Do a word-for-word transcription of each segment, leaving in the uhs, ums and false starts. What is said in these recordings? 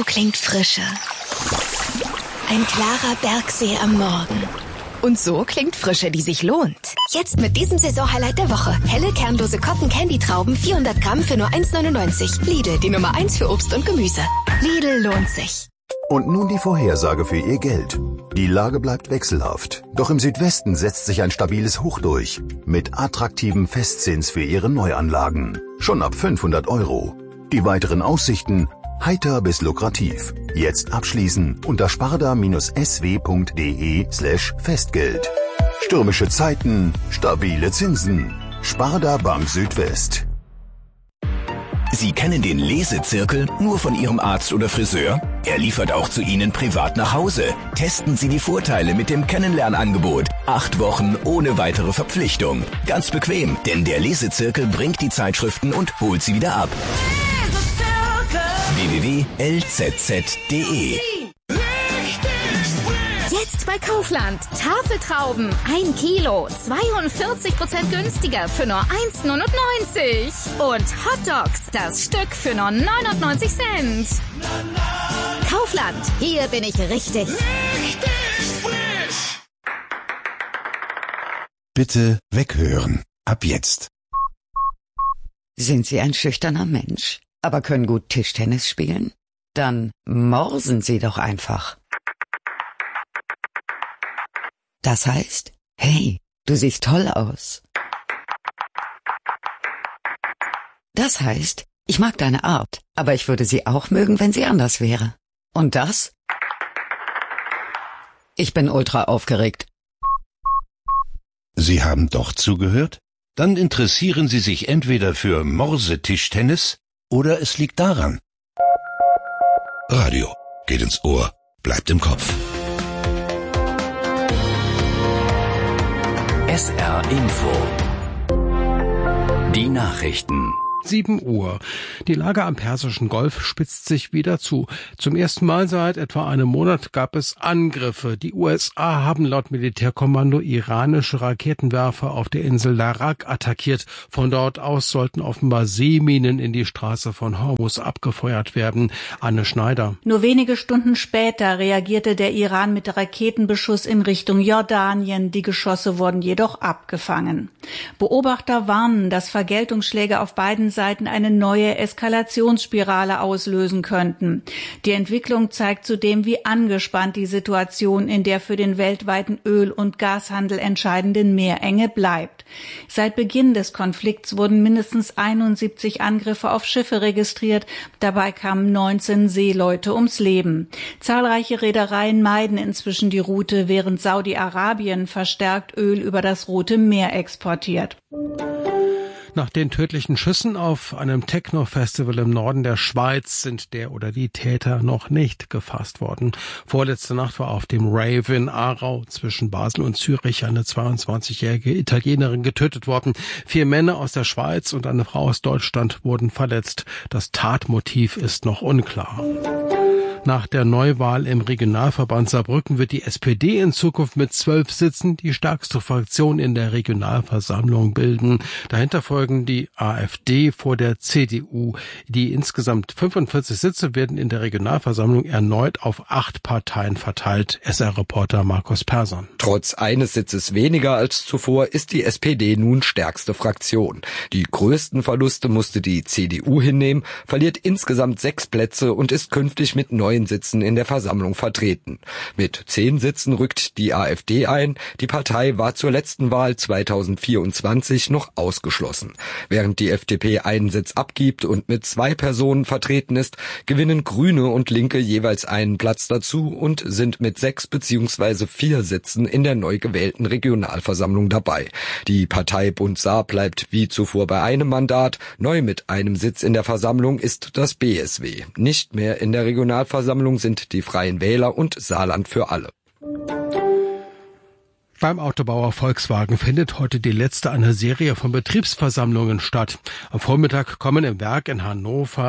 klingt Frische. Ein klarer Bergsee am Morgen. Und so klingt Frische, die sich lohnt. Jetzt mit diesem Saisonhighlight der Woche. Helle, kernlose Cotton Candy Trauben, vierhundert Gramm für nur eins neunundneunzig. Lidl, die Nummer eins für Obst und Gemüse. Lidl lohnt sich. Und nun die Vorhersage für Ihr Geld. Die Lage bleibt wechselhaft. Doch im Südwesten setzt sich ein stabiles Hoch durch. Mit attraktivem Festzins für Ihre Neuanlagen. Schon ab fünfhundert Euro. Die weiteren Aussichten: heiter bis lukrativ. Jetzt abschließen unter sparda-sw.de slash Festgeld. Stürmische Zeiten, stabile Zinsen. Sparda Bank Südwest. Sie kennen den Lesezirkel nur von Ihrem Arzt oder Friseur? Er liefert auch zu Ihnen privat nach Hause. Testen Sie die Vorteile mit dem Kennenlernangebot. Acht Wochen ohne weitere Verpflichtung. Ganz bequem, denn der Lesezirkel bringt die Zeitschriften und holt sie wieder ab. w w w punkt l z z punkt d e Jetzt bei Kaufland. Tafeltrauben. Ein Kilo. zweiundvierzig Prozent günstiger für nur eins neunundneunzig. Und Hotdogs. Das Stück für nur neunundneunzig Cent. Kaufland. Hier bin ich richtig. Richtig frisch. Bitte weghören. Ab jetzt. Sind Sie ein schüchterner Mensch, aber können gut Tischtennis spielen? Dann morsen Sie doch einfach. Das heißt, hey, du siehst toll aus. Das heißt, ich mag deine Art, aber ich würde sie auch mögen, wenn sie anders wäre. Und das? Ich bin ultra aufgeregt. Sie haben doch zugehört? Dann interessieren Sie sich entweder für Morsetischtennis oder es liegt daran. Radio geht ins Ohr, bleibt im Kopf. S R Info. Die Nachrichten. sieben Uhr. Die Lage am Persischen Golf spitzt sich wieder zu. Zum ersten Mal seit etwa einem Monat gab es Angriffe. Die U S A haben laut Militärkommando iranische Raketenwerfer auf der Insel Larak attackiert. Von dort aus sollten offenbar Seeminen in die Straße von Hormuz abgefeuert werden. Anne Schneider. Nur wenige Stunden später reagierte der Iran mit Raketenbeschuss in Richtung Jordanien. Die Geschosse wurden jedoch abgefangen. Beobachter warnen, dass Vergeltungsschläge auf beiden Seiten eine neue Eskalationsspirale auslösen könnten. Die Entwicklung zeigt zudem, wie angespannt die Situation in der für den weltweiten Öl- und Gashandel entscheidenden Meerenge bleibt. Seit Beginn des Konflikts wurden mindestens einundsiebzig Angriffe auf Schiffe registriert. Dabei kamen neunzehn Seeleute ums Leben. Zahlreiche Reedereien meiden inzwischen die Route, während Saudi-Arabien verstärkt Öl über das Rote Meer exportiert. Nach den tödlichen Schüssen auf einem Techno-Festival im Norden der Schweiz sind der oder die Täter noch nicht gefasst worden. Vorletzte Nacht war auf dem Rave in Aarau zwischen Basel und Zürich eine zweiundzwanzigjährige Italienerin getötet worden. Vier Männer aus der Schweiz und eine Frau aus Deutschland wurden verletzt. Das Tatmotiv ist noch unklar. Nach der Neuwahl im Regionalverband Saarbrücken wird die S P D in Zukunft mit zwölf Sitzen die stärkste Fraktion in der Regionalversammlung bilden. Dahinter folgen die AfD vor der C D U. Die insgesamt fünfundvierzig Sitze werden in der Regionalversammlung erneut auf acht Parteien verteilt. S R-Reporter Markus Persson. Trotz eines Sitzes weniger als zuvor ist die S P D nun stärkste Fraktion. Die größten Verluste musste die C D U hinnehmen, verliert insgesamt sechs Plätze und ist künftig mit neun Sitzen in der Versammlung vertreten. Mit zehn Sitzen rückt die AfD ein. Die Partei war zur letzten Wahl zweitausendvierundzwanzig noch ausgeschlossen. Während die F D P einen Sitz abgibt und mit zwei Personen vertreten ist, gewinnen Grüne und Linke jeweils einen Platz dazu und sind mit sechs beziehungsweise vier Sitzen in der neu gewählten Regionalversammlung dabei. Die Partei Bund Saar bleibt wie zuvor bei einem Mandat. Neu mit einem Sitz in der Versammlung ist das B S W. Nicht mehr in der Regionalversammlung sind die Freien Wähler und Saarland für alle. Beim Autobauer Volkswagen findet heute die letzte einer Serie von Betriebsversammlungen statt. Am Vormittag kommen im Werk in Hannover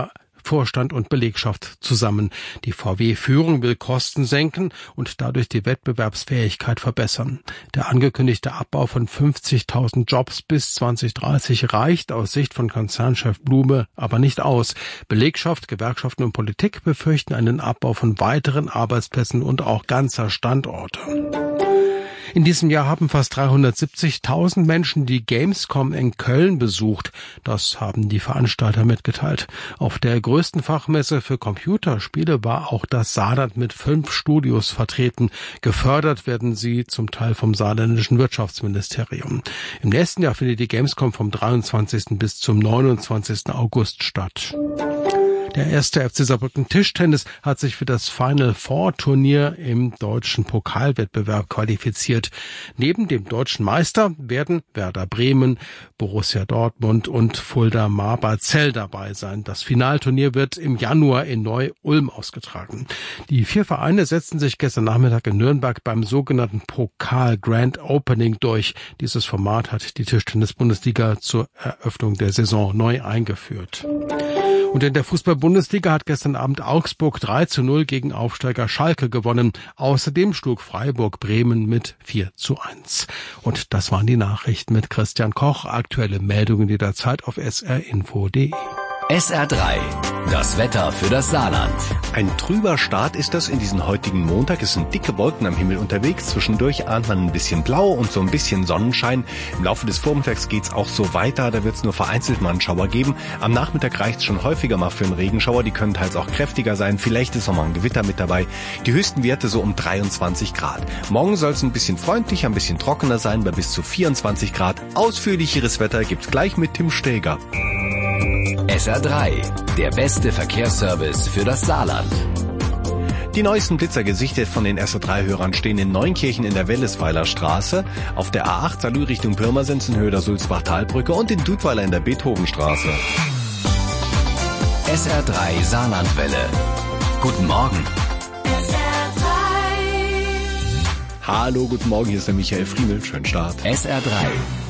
Vorstand und Belegschaft zusammen. Die V W-Führung will Kosten senken und dadurch die Wettbewerbsfähigkeit verbessern. Der angekündigte Abbau von fünfzigtausend Jobs bis zwanzig dreißig reicht aus Sicht von Konzernchef Blume aber nicht aus. Belegschaft, Gewerkschaften und Politik befürchten einen Abbau von weiteren Arbeitsplätzen und auch ganzer Standorte. In diesem Jahr haben fast dreihundertsiebzigtausend Menschen die Gamescom in Köln besucht. Das haben die Veranstalter mitgeteilt. Auf der größten Fachmesse für Computerspiele war auch das Saarland mit fünf Studios vertreten. Gefördert werden sie zum Teil vom saarländischen Wirtschaftsministerium. Im nächsten Jahr findet die Gamescom vom dreiundzwanzigsten bis zum neunundzwanzigsten August statt. Der erste F C Saarbrücken Tischtennis hat sich für das Final Four Turnier im deutschen Pokalwettbewerb qualifiziert. Neben dem deutschen Meister werden Werder Bremen, Borussia Dortmund und Fulda Marberzell dabei sein. Das Finalturnier wird im Januar in Neu-Ulm ausgetragen. Die vier Vereine setzten sich gestern Nachmittag in Nürnberg beim sogenannten Pokal Grand Opening durch. Dieses Format hat die Tischtennis-Bundesliga zur Eröffnung der Saison neu eingeführt. Und in der Fußball-Bundesliga hat gestern Abend Augsburg drei zu null gegen Aufsteiger Schalke gewonnen. Außerdem schlug Freiburg Bremen mit vier zu eins. Und das waren die Nachrichten mit Christian Koch. Aktuelle Meldungen jederzeit auf s r info punkt d e. S R drei, das Wetter für das Saarland. Ein trüber Start ist das in diesen heutigen Montag. Es sind dicke Wolken am Himmel unterwegs. Zwischendurch ahnt man ein bisschen Blau und so ein bisschen Sonnenschein. Im Laufe des Vormittags geht's auch so weiter. Da wird es nur vereinzelt mal einen Schauer geben. Am Nachmittag reicht's schon häufiger mal für einen Regenschauer. Die können teils auch kräftiger sein. Vielleicht ist auch mal ein Gewitter mit dabei. Die höchsten Werte so um dreiundzwanzig Grad. Morgen soll es ein bisschen freundlicher, ein bisschen trockener sein, bei bis zu vierundzwanzig Grad. Ausführlicheres Wetter gibt's gleich mit Tim Steger. S R drei, der beste Verkehrsservice für das Saarland. Die neuesten Blitzer gesichtet von den S R drei Hörern stehen in Neunkirchen in der Wellesweiler Straße, auf der A acht Salü Richtung Pirmasens in Höhe der Sulzbach-Talbrücke und in Dudweiler in der Beethovenstraße. S R drei Saarlandwelle. Guten Morgen. S R drei. Hallo, guten Morgen, hier ist der Michael Friemel. Schönen Start. S R drei.